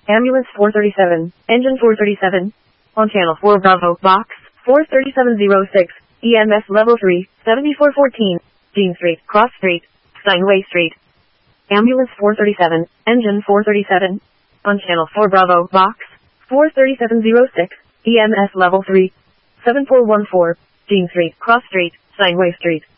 Ambulance 437, Engine 437. On Channel 4 Bravo, Box 43706, EMS Level 3, 7414, Dean Street, Cross Street, Steinway Street. Ambulance 437, Engine 437. On Channel 4 Bravo, Box 43706, EMS Level 3, 7414, Dean Street, Cross Street, Steinway Street.